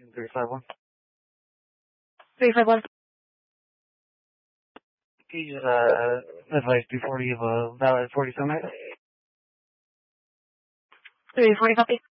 351. 351. Can you just advise before you have a valid 47 minutes? 340 copy.